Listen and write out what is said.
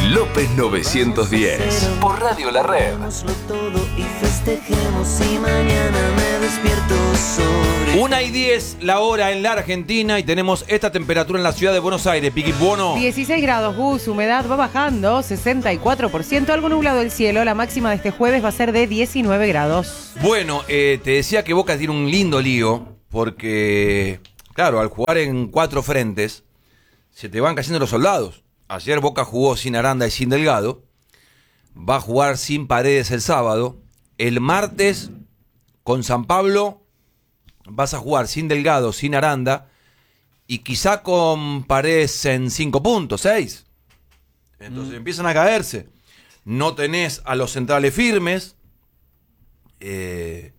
López 910 por Radio La Red. Todo y festejemos y mañana me despierto sobre 1:10 la hora en la Argentina y tenemos esta temperatura en la ciudad de Buenos Aires. Piqui Buono. 16 grados, Gus, humedad va bajando, 64%, algo nublado el cielo. La máxima de este jueves va a ser de 19 grados. Bueno, te decía que Boca tiene un lindo lío porque, claro, al jugar en 4 frentes se te van cayendo los soldados. Ayer Boca jugó sin Aranda y sin Delgado. Va a jugar sin Paredes el sábado. El martes con San Pablo vas a jugar sin Delgado, sin Aranda y quizá con Paredes en 5 puntos, 6. Entonces empiezan a caerse. No tenés a los centrales firmes.